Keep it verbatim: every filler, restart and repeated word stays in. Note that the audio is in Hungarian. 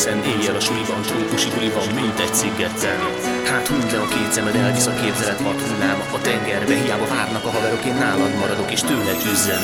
Hiszen éjjel a suliban trópusi buli van, mint egy ciggettel. Hát húnd le a két szemed, elvisz a képzelet vad hullám a tengerbe. Hiába várnak a haverok, én nálad maradok és tőled üzzem.